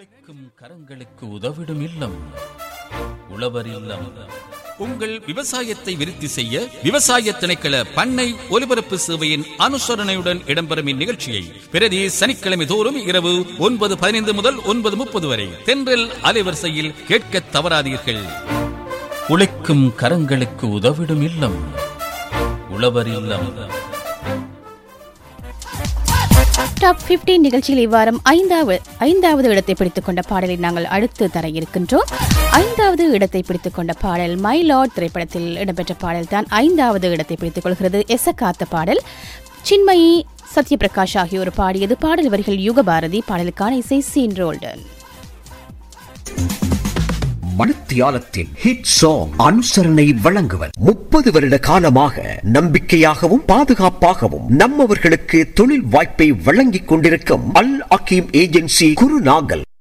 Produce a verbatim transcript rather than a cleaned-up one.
உழைக்கும் கரங்களுக்கு உதவிடும் இல்லம் உழவர் இல்லம். உங்கள் விவசாயத்தை விருத்தி செய்ய விவசாய திணைக்கள பண்ணை ஒலிபரப்பு சேவையின் அனுசரணையுடன் இடம்பெறும் இந்நிகழ்ச்சியை பிரதி சனிக்கிழமை தோறும் இரவு ஒன்பது பதினைந்து முதல் ஒன்பது முப்பது வரை தென்றல் அலைவரிசையில் கேட்க தவறாதீர்கள். உழைக்கும் கரங்களுக்கு உதவிடும் இல்லம் உழவர் இல்லம். டாப் பதினைந்து நிகழ்ச்சியில் இவ்வாரம் ஐந்தாவது ஐந்தாவது இடத்தை பிடித்துக் கொண்ட பாடலை நாங்கள் அடுத்து தர இருக்கின்றோம். ஐந்தாவது இடத்தை பிடித்துக் கொண்ட பாடல் மை லார்ட் திரைப்படத்தில் இடம்பெற்ற பாடல் தான் ஐந்தாவது இடத்தை பிடித்துக் கொள்கிறது. எசகாத்த பாடல் சின்மயி சத்யபிரகாஷ் ஆகியோர் பாடியது. பாடல் வரிகள் யுகபாரதி, பாடலுக்கான இசை சீன் ரோல்டன். மணித்தியாலத்தின் ஹிட் சாங் அனுசரணை வழங்குவர். முப்பது வருட காலமாக நம்பிக்கையாகவும் பாதுகாப்பாகவும் நம்மவர்களுக்கு தொழில் வாய்ப்பை வழங்கிக் கொண்டிருக்கும் அல் அகீம் ஏஜென்சி குருநாகல்.